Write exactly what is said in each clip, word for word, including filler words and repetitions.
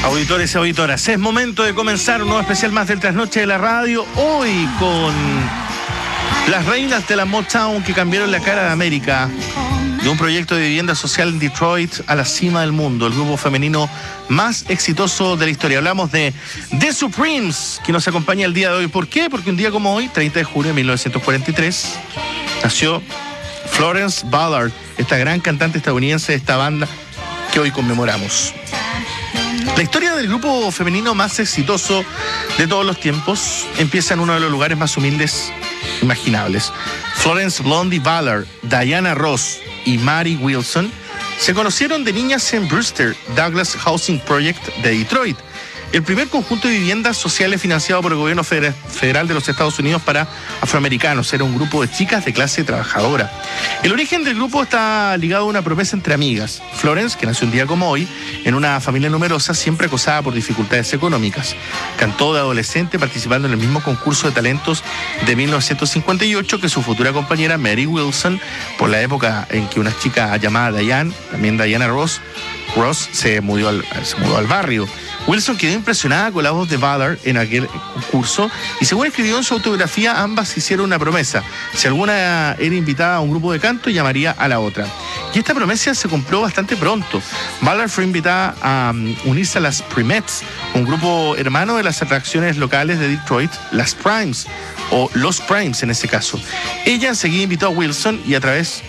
Auditores y auditoras, es momento de comenzar un nuevo especial más del Trasnoche de la Radio. Hoy con las reinas de la Motown que cambiaron la cara de América, de un proyecto de vivienda social en Detroit a la cima del mundo, el grupo femenino más exitoso de la historia. Hablamos de The Supremes, que nos acompaña el día de hoy. ¿Por qué? Porque un día como hoy, treinta de junio de mil novecientos cuarenta y tres, nació Florence Ballard, esta gran cantante estadounidense de esta banda que hoy conmemoramos. La historia del grupo femenino más exitoso de todos los tiempos empieza en uno de los lugares más humildes imaginables. Florence Blondie Ballard, Diana Ross y Mary Wilson se conocieron de niñas en Brewster Douglas Housing Project de Detroit, el primer conjunto de viviendas sociales financiado por el gobierno federal de los Estados Unidos para afroamericanos. Era un grupo de chicas de clase trabajadora. El origen del grupo está ligado a una promesa entre amigas. Florence, que nació un día como hoy, en una familia numerosa, siempre acosada por dificultades económicas. Cantó de adolescente participando en el mismo concurso de talentos de mil novecientos cincuenta y ocho que su futura compañera Mary Wilson, por la época en que una chica llamada Diane, también Diana Ross, Ross se mudó al, se mudó al barrio. Wilson quedó impresionada con la voz de Ballard en aquel concurso y, según escribió en su autobiografía, ambas hicieron una promesa. Si alguna era invitada a un grupo de canto, llamaría a la otra. Y esta promesa se cumplió bastante pronto. Ballard fue invitada a um, unirse a las Primettes, un grupo hermano de las atracciones locales de Detroit, las Primes, o los Primes en ese caso. Ella enseguida invitó a Wilson y a través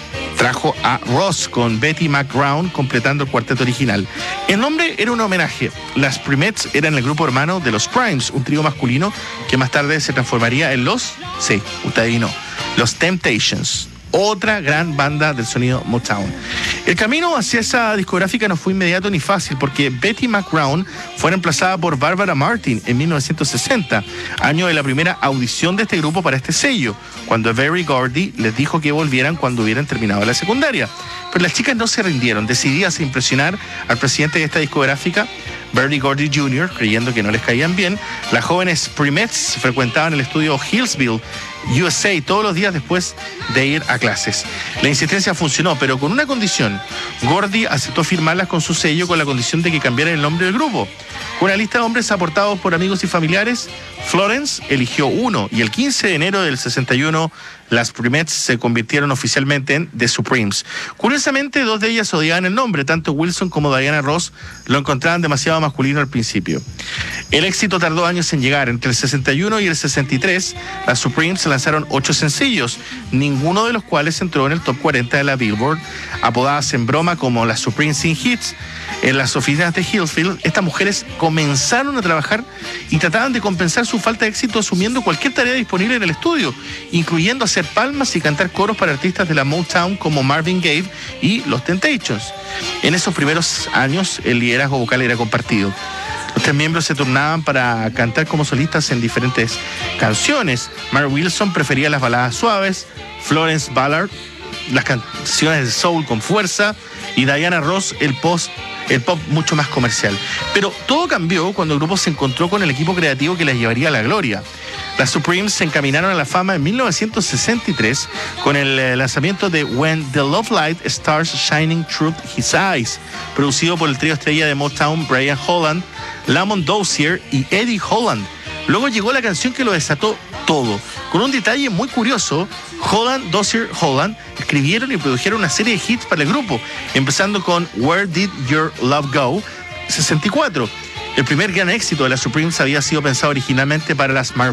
trajo a Ross con Betty McGrown completando el cuarteto original. El nombre era un homenaje. Las Primettes eran el grupo hermano de los Primes, un trío masculino que más tarde se transformaría en los, sí, usted adivinó, los Temptations, otra gran banda del sonido Motown. El camino hacia esa discográfica no fue inmediato ni fácil, porque Betty McGrown fue reemplazada por Barbara Martin en mil novecientos sesenta, año de la primera audición de este grupo para este sello, cuando Berry Gordy les dijo que volvieran cuando hubieran terminado la secundaria. Pero las chicas no se rindieron, decididas a impresionar al presidente de esta discográfica, Berry Gordy junior, creyendo que no les caían bien. Las jóvenes Primettes frecuentaban el estudio Hillsville, U S A, todos los días después de ir a clases. La insistencia funcionó, pero con una condición. Gordy aceptó firmarlas con su sello con la condición de que cambiara el nombre del grupo. Con una lista de hombres aportados por amigos y familiares, Florence eligió uno, y el quince de enero del sesenta y uno las Primettes se convirtieron oficialmente en The Supremes. Curiosamente, dos de ellas odiaban el nombre. Tanto Wilson como Diana Ross lo encontraban demasiado masculino al principio. El éxito tardó años en llegar. Entre el sesenta y uno y el sesenta y tres, las Supremes lanzaron ocho sencillos, ninguno de los cuales entró en el top cuarenta de la Billboard. Apodadas en broma como las Supremes Sin Hits, en las oficinas de Hillsville, estas mujeres comenzaron a trabajar y trataban de compensar su falta de éxito asumiendo cualquier tarea disponible en el estudio, incluyendo hacer palmas y cantar coros para artistas de la Motown como Marvin Gaye y los Temptations. En esos primeros años, el liderazgo vocal era compartido. Los tres miembros se turnaban para cantar como solistas en diferentes canciones. Mary Wilson prefería las baladas suaves, Florence Ballard las canciones de soul con fuerza y Diana Ross el post el pop mucho más comercial. Pero todo cambió cuando el grupo se encontró con el equipo creativo que les llevaría a la gloria. Las Supremes se encaminaron a la fama en mil novecientos sesenta y tres con el lanzamiento de When the Love Light Starts Shining Through His Eyes, producido por el trío estrella de Motown Brian Holland, Lamont Dozier y Eddie Holland. Luego llegó la canción que lo desató todo. Con un detalle muy curioso, Holland, Dozier, Holland escribieron y produjeron una serie de hits para el grupo, empezando con Where Did Your Love Go, sesenta y cuatro. El primer gran éxito de las Supremes había sido pensado originalmente para las Marvin